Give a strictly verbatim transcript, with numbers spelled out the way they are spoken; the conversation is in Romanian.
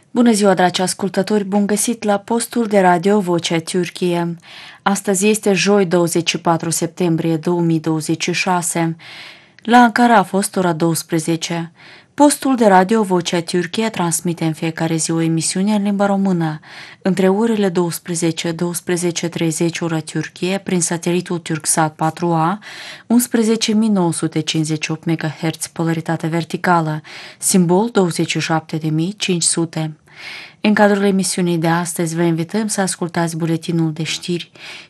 Bună ziua, dragi ascultători! Bun găsit la postul de radio Vocea Türkiye. Astăzi este joi, douăzeci și patru septembrie două mii douăzeci și șase. La Ankara a fost ora douăsprezece. Postul de radio Vocea Türkiye transmite în fiecare zi o emisiune în limba română, între orele douăsprezece - douăsprezece și treizeci ora Türkiye, prin satelitul Turksat patru A, unsprezece mii nouă sute cincizeci și opt MHz, polaritate verticală, simbol douăzeci și șapte de mii cinci sute. În cadrul emisiunii de astăzi vă invităm să ascultați buletinul de știri